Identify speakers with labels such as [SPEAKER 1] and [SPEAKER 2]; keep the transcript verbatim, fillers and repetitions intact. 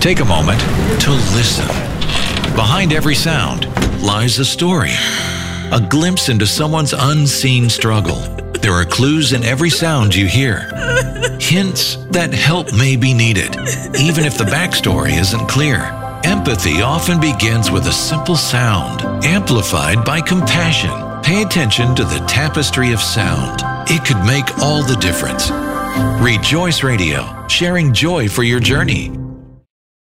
[SPEAKER 1] Take a moment to listen. Behind every sound lies a story, a glimpse into someone's unseen struggle. There are clues in every sound you hear, hints that help may be needed, even if the backstory isn't clear. Empathy often begins with a simple sound, amplified by compassion. Pay attention to the tapestry of sound. It could make all the difference. Rejoice Radio, sharing joy for your journey.